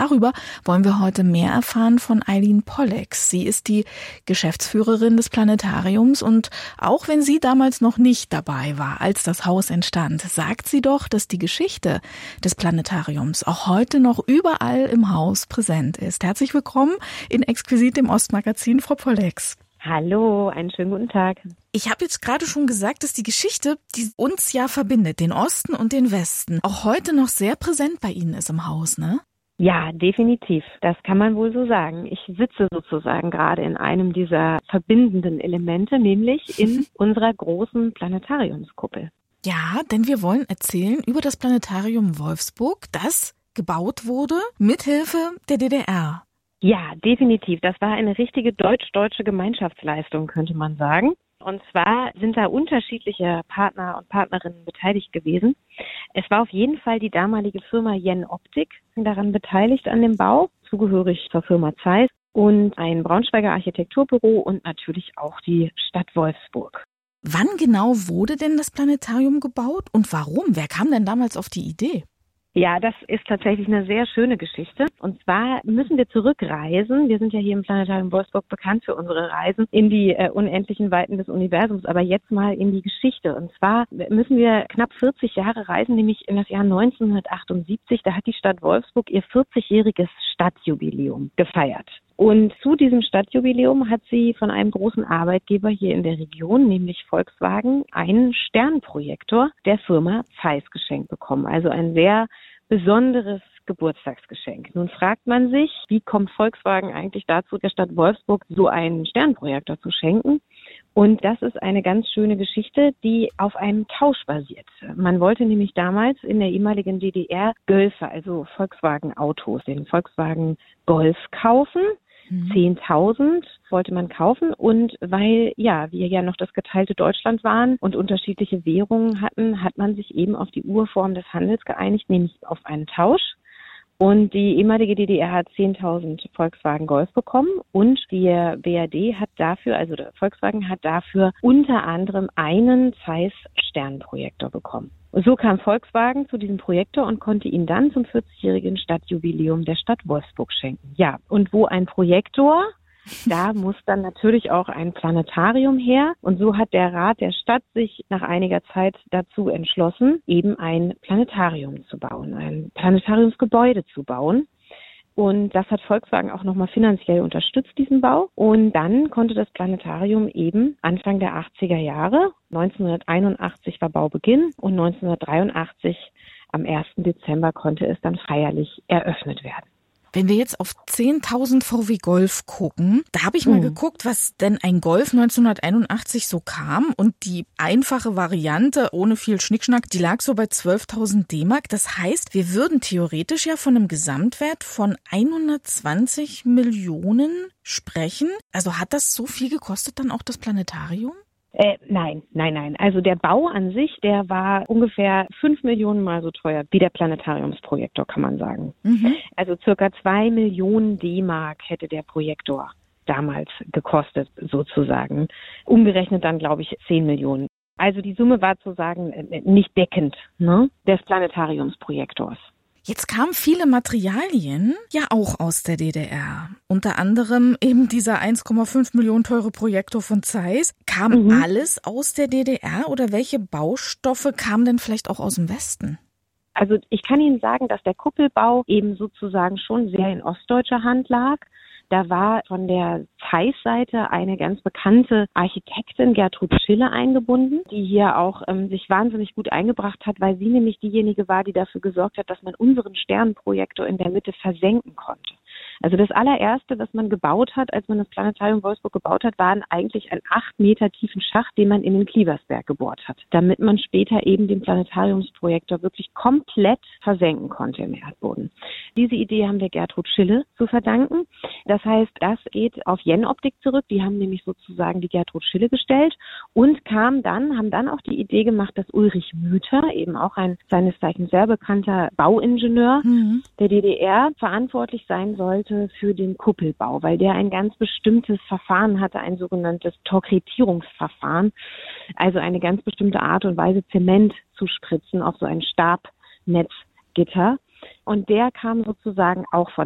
darüber wollen wir heute mehr erfahren von Eileen Pollex. Sie ist die Geschäftsführerin des Planetariums und auch wenn sie damals noch nicht dabei war, als das Haus entstand, sagt sie doch, dass die Geschichte des Planetariums auch heute noch überall im Haus präsent ist. Herzlich willkommen in Exquisit, dem Ostmagazin, Frau Pollex. Hallo, einen schönen guten Tag. Ich habe jetzt gerade schon gesagt, dass die Geschichte, die uns ja verbindet, den Osten und den Westen, auch heute noch sehr präsent bei Ihnen ist im Haus, ne? Ja, definitiv. Das kann man wohl so sagen. Ich sitze sozusagen gerade in einem dieser verbindenden Elemente, nämlich in unserer großen Planetariumskuppel. Ja, denn wir wollen erzählen über das Planetarium Wolfsburg, das gebaut wurde mithilfe der DDR. Ja, definitiv. Das war eine richtige deutsch-deutsche Gemeinschaftsleistung, könnte man sagen. Und zwar sind da unterschiedliche Partner und Partnerinnen beteiligt gewesen. Es war auf jeden Fall die damalige Firma Jenoptik daran beteiligt an dem Bau, zugehörig zur Firma Zeiss, und ein Braunschweiger Architekturbüro und natürlich auch die Stadt Wolfsburg. Wann genau wurde denn das Planetarium gebaut und warum? Wer kam denn damals auf die Idee? Ja, das ist tatsächlich eine sehr schöne Geschichte. Und zwar müssen wir zurückreisen. Wir sind ja hier im Planetarium Wolfsburg bekannt für unsere Reisen in die unendlichen Weiten des Universums, aber jetzt mal in die Geschichte. Und zwar müssen wir knapp 40 Jahre reisen, nämlich in das Jahr 1978. Da hat die Stadt Wolfsburg ihr 40-jähriges Stadtjubiläum gefeiert. Und zu diesem Stadtjubiläum hat sie von einem großen Arbeitgeber hier in der Region, nämlich Volkswagen, einen Sternprojektor der Firma Zeiss geschenkt bekommen. Also ein sehr besonderes Geburtstagsgeschenk. Nun fragt man sich, wie kommt Volkswagen eigentlich dazu, der Stadt Wolfsburg so einen Sternprojektor zu schenken? Und das ist eine ganz schöne Geschichte, die auf einem Tausch basiert. Man wollte nämlich damals in der ehemaligen DDR Gölfe, also Volkswagen-Autos, den Volkswagen Golf kaufen. 10.000 wollte man kaufen und weil wir ja noch das geteilte Deutschland waren und unterschiedliche Währungen hatten, hat man sich eben auf die Urform des Handels geeinigt, nämlich auf einen Tausch. Und die ehemalige DDR hat 10.000 Volkswagen Golf bekommen und die BRD hat dafür, also der Volkswagen hat dafür unter anderem einen Zeiss Sternprojektor bekommen. Und so kam Volkswagen zu diesem Projektor und konnte ihn dann zum 40-jährigen Stadtjubiläum der Stadt Wolfsburg schenken. Ja, und wo ein Projektor, da muss dann natürlich auch ein Planetarium her. Und so hat der Rat der Stadt sich nach einiger Zeit dazu entschlossen, eben ein Planetarium zu bauen, ein Planetariumsgebäude zu bauen. Und das hat Volkswagen auch nochmal finanziell unterstützt, diesen Bau. Und dann konnte das Planetarium eben Anfang der 80er Jahre, 1981 war Baubeginn und 1983 am 1. Dezember konnte es dann feierlich eröffnet werden. Wenn wir jetzt auf 10.000 VW Golf gucken, da habe ich mal geguckt, was denn ein Golf 1981 so kam und die einfache Variante ohne viel Schnickschnack, die lag so bei 12.000 D-Mark. Das heißt, wir würden theoretisch ja von einem Gesamtwert von 120 Millionen sprechen. Also hat das so viel gekostet dann auch das Planetarium? Nein. Also der Bau an sich, der war ungefähr 5 Millionen Mal so teuer wie der Planetariumsprojektor, kann man sagen. Also circa 2 Millionen D-Mark hätte der Projektor damals gekostet, sozusagen. Umgerechnet dann, glaube ich, 10 Millionen. Also die Summe war sozusagen nicht deckend, ne, des Planetariumsprojektors. Jetzt kamen viele Materialien ja auch aus der DDR. Unter anderem eben dieser 1,5 Millionen teure Projektor von Zeiss. Kam alles aus der DDR oder welche Baustoffe kamen denn vielleicht auch aus dem Westen? Also ich kann Ihnen sagen, dass der Kuppelbau eben sozusagen schon sehr in ostdeutscher Hand lag. Da war von der Zeiss-Seite eine ganz bekannte Architektin, Gertrud Schille, eingebunden, die hier auch sich wahnsinnig gut eingebracht hat, weil sie nämlich diejenige war, die dafür gesorgt hat, dass man unseren Sternenprojektor in der Mitte versenken konnte. Also das allererste, was man gebaut hat, als man das Planetarium Wolfsburg gebaut hat, war eigentlich ein 8 Meter tiefen Schacht, den man in den Klieversberg gebohrt hat, damit man später eben den Planetariumsprojektor wirklich komplett versenken konnte im Erdboden. Diese Idee haben wir Gertrud Schille zu verdanken. Das heißt, das geht auf Jenoptik zurück. Die haben nämlich sozusagen die Gertrud Schille gestellt und haben dann auch die Idee gemacht, dass Ulrich Müther, eben auch ein seines Zeichens sehr bekannter Bauingenieur der DDR, verantwortlich sein sollte für den Kuppelbau, weil der ein ganz bestimmtes Verfahren hatte, ein sogenanntes Torkretierungsverfahren, also eine ganz bestimmte Art und Weise, Zement zu spritzen auf so ein Stabnetzgitter. Und der kam sozusagen auch von